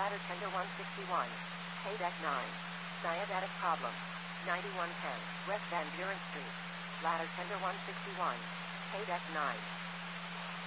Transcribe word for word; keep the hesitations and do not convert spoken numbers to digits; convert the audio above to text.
Ladder tender one sixty-one. Pay deck nine. Diabetic problem. ninety-one ten. West Van Buren Street. Ladder tender one sixty-one. Pay deck nine.